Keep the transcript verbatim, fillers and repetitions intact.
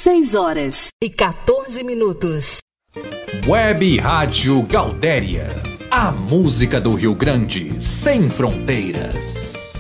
seis horas e quatorze minutos. Web Rádio Gaudéria. A música do Rio Grande, sem fronteiras.